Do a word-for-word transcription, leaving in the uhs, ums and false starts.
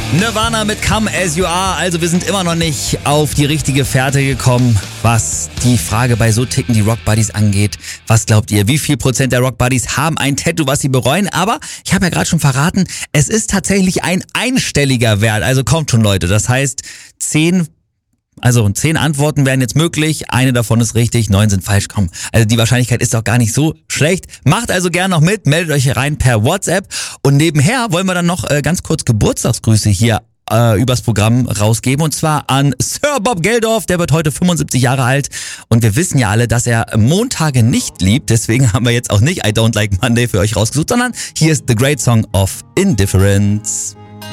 Nirvana mit Come As You Are. Also wir sind immer noch nicht auf die richtige Fährte gekommen, was die Frage bei So ticken die Rock Buddies angeht. Was glaubt ihr, wie viel Prozent der Rock Buddies haben ein Tattoo, was sie bereuen? Aber ich habe ja gerade schon verraten, es ist tatsächlich ein einstelliger Wert. Also kommt schon, Leute. Das heißt, zehn Also zehn Antworten wären jetzt möglich, eine davon ist richtig, neun sind falsch. Komm, also die Wahrscheinlichkeit ist doch gar nicht so schlecht. Macht also gern noch mit, meldet euch rein per WhatsApp. Und nebenher wollen wir dann noch äh, ganz kurz Geburtstagsgrüße hier äh, übers Programm rausgeben. Und zwar an Sir Bob Geldorf, der wird heute fünfundsiebzig Jahre alt. Und wir wissen ja alle, dass er Montage nicht liebt. Deswegen haben wir jetzt auch nicht I Don't Like Monday für euch rausgesucht, sondern hier ist The Great Song of Indifference.